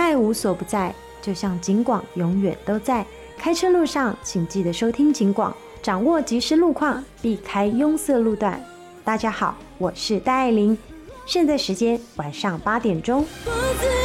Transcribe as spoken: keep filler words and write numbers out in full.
爱无所不在，就像警广永远都在。开车路上请记得收听警广，掌握即时路况，避开拥塞路段。大家好，我是戴爱玲，现在时间晚上八点钟。